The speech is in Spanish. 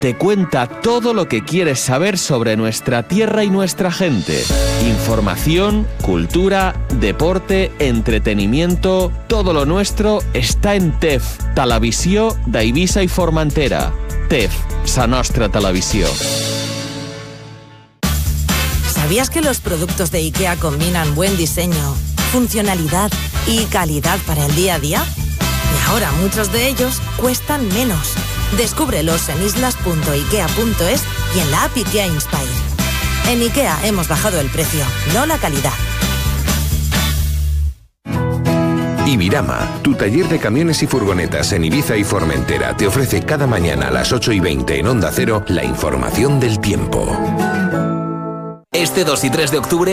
te cuenta todo lo que quieres saber sobre nuestra tierra y nuestra gente. Información, cultura, deporte, entretenimiento, todo lo nuestro está en TEF, Televisió d'Eivissa i Formentera. TEF, sa nostra televisió. ¿Sabías que los productos de IKEA combinan buen diseño, funcionalidad y calidad para el día a día? Y ahora muchos de ellos cuestan menos. Descúbrelos en islas.ikea.es y en la app IKEA Inspire. En IKEA hemos bajado el precio, no la calidad. Ibirama, tu taller de camiones y furgonetas en Ibiza y Formentera, te ofrece cada mañana a las 8:20 en Onda Cero la información del tiempo. Este 2 y 3 de octubre